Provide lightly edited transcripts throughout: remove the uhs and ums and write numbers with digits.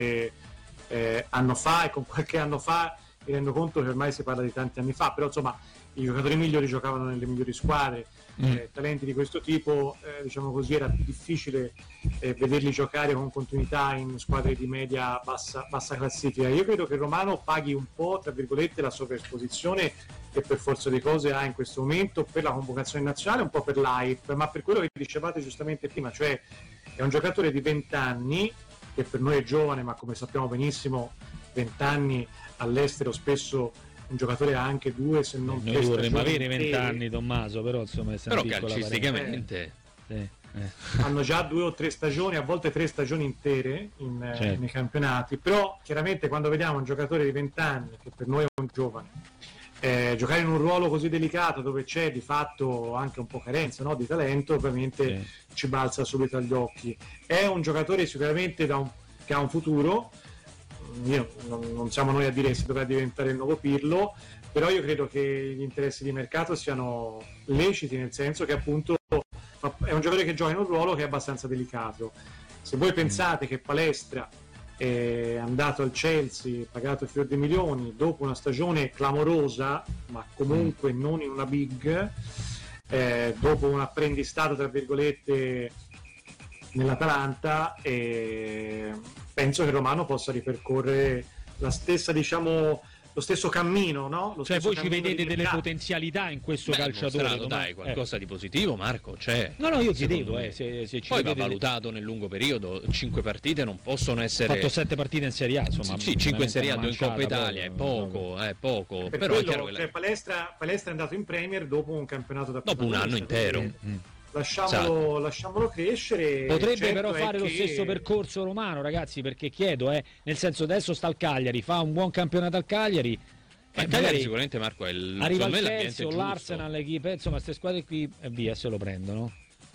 anno fa, e con qualche anno fa mi rendo conto che ormai si parla di tanti anni fa, però insomma i giocatori migliori giocavano nelle migliori squadre, talenti di questo tipo, diciamo così, era più difficile vederli giocare con continuità in squadre di media bassa classifica. Io credo che Romano paghi un po', tra virgolette, la sovraesposizione che per forza di cose ha in questo momento per la convocazione nazionale, un po' per l'hype, ma per quello che dicevate giustamente prima, cioè è un giocatore di 20 anni che per noi è giovane, ma come sappiamo benissimo 20 anni all'estero spesso un giocatore ha anche 2 se non 3 noi vorremmo stagioni avere 20 anni, Tommaso, però insomma però calcisticamente hanno già 2 o 3 stagioni, a volte 3 stagioni intere nei campionati, però chiaramente quando vediamo un giocatore di 20 anni che per noi è un giovane giocare in un ruolo così delicato dove c'è di fatto anche un po' carenza, no, di talento, ovviamente ci balza subito agli occhi. È un giocatore sicuramente che ha un futuro. Non siamo noi a dire se dovrà diventare il nuovo Pirlo, però io credo che gli interessi di mercato siano leciti, nel senso che appunto è un giocatore che gioca in un ruolo che è abbastanza delicato. Se voi pensate che Palestra è andato al Chelsea, pagato fior di milioni dopo una stagione clamorosa, ma comunque non in una big, dopo un apprendistato tra virgolette nell'Atalanta, penso che Romano possa ripercorrere la stessa, diciamo, lo stesso cammino, no? Cioè voi ci vedete delle potenzialità in questo calciatore? Dai, qualcosa di positivo, Marco, c'è. No, io chiedevo, se ci poi va valutato nel lungo periodo, 5 partite non possono essere. Ha fatto 7 partite in Serie A, insomma. Sì, 5 in Serie A, 2 in Coppa Italia, è poco. Per però quello, è chiaro che Palestra è andato in Premier dopo un campionato da dopo un anno intero. Lasciamolo crescere. Potrebbe però fare lo stesso percorso Romano, ragazzi, perché chiedo, nel senso adesso sta al Cagliari, fa un buon campionato al Cagliari, ma Cagliari sicuramente, Marco, è arriva il Chelsea o l'Arsenal, insomma queste squadre qui e via, se lo prendono.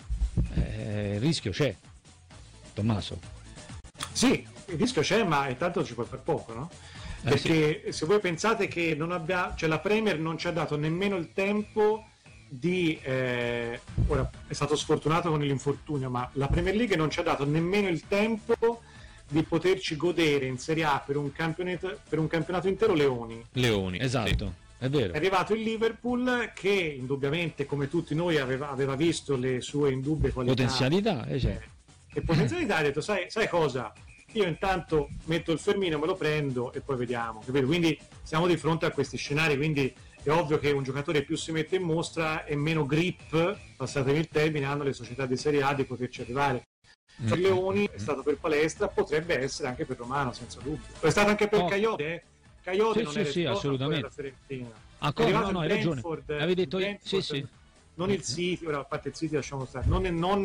Il rischio c'è, Tommaso. Sì, il rischio c'è, ma intanto ci puoi far poco, no? Perché se voi pensate che la Premier non ci ha dato nemmeno il tempo di ora è stato sfortunato con l'infortunio, ma la Premier League non ci ha dato nemmeno il tempo di poterci godere in Serie A per un campionato intero Leoni. Esatto, sì. È vero. È arrivato il Liverpool che indubbiamente, come tutti noi, aveva visto le sue indubbie qualità, potenzialità, e potenzialità, ha detto sai cosa, io intanto metto il fermino, me lo prendo e poi vediamo, capito? Quindi siamo di fronte a questi scenari, quindi è ovvio che un giocatore più si mette in mostra e meno grip, passatemi il termine, hanno le società di Serie A di poterci arrivare. Per Leoni è stato per Palestra, potrebbe essere anche per Romano, senza dubbio. È stato anche per Caiote, Caiote non era assolutamente. Fiorentina. No, hai ragione. Avevi detto non il City, ora a parte il City lasciamo stare, non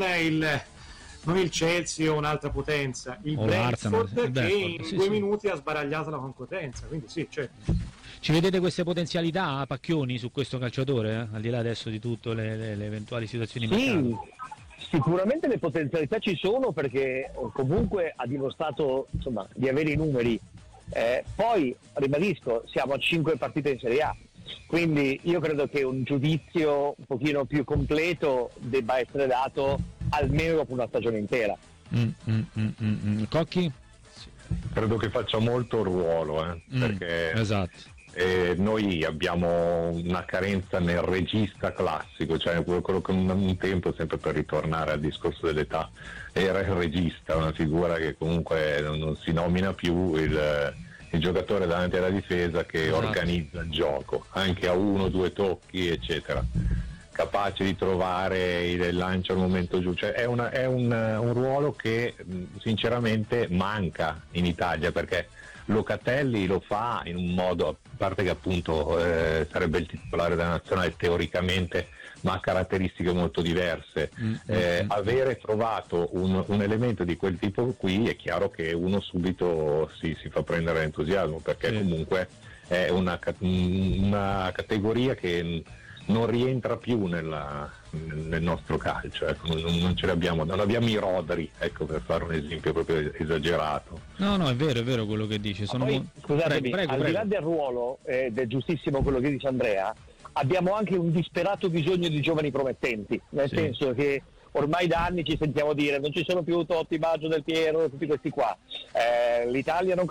il Chelsea o un'altra potenza, il Brentford che in 2 minuti ha sbaragliato la concorrenza, quindi sì, certo. Ci vedete queste potenzialità, Pacchioni, su questo calciatore, al di là adesso di tutto le eventuali situazioni di mercato? Sicuramente le potenzialità ci sono, perché comunque ha dimostrato, insomma, di avere i numeri. Poi ribadisco, siamo a 5 partite in Serie A, quindi io credo che un giudizio un pochino più completo debba essere dato almeno dopo una stagione intera. Cocchi? Credo che faccia molto ruolo, perché esatto. Noi abbiamo una carenza nel regista classico, cioè quello che un tempo, sempre per ritornare al discorso dell'età, era il regista, una figura che comunque non si nomina più, il giocatore davanti alla difesa che organizza il gioco, anche a 1 o 2 tocchi, eccetera, capace di trovare il lancio al momento giusto. Cioè è un ruolo che sinceramente manca in Italia, perché Locatelli lo fa in un modo, a parte che appunto sarebbe il titolare della nazionale teoricamente, ma ha caratteristiche molto diverse. Avere trovato un elemento di quel tipo qui, è chiaro che uno subito si fa prendere l'entusiasmo, perché comunque è una categoria che non rientra più nel nostro calcio, ecco. Non ce l'abbiamo, non abbiamo i Rodri, ecco, per fare un esempio proprio esagerato. No, è vero quello che dice. Scusatemi, prego. Al di là del ruolo, ed è giustissimo quello che dice Andrea, abbiamo anche un disperato bisogno di giovani promettenti, nel senso che ormai da anni ci sentiamo dire non ci sono più Totti, Baggio, Del Piero, tutti questi qua. L'Italia non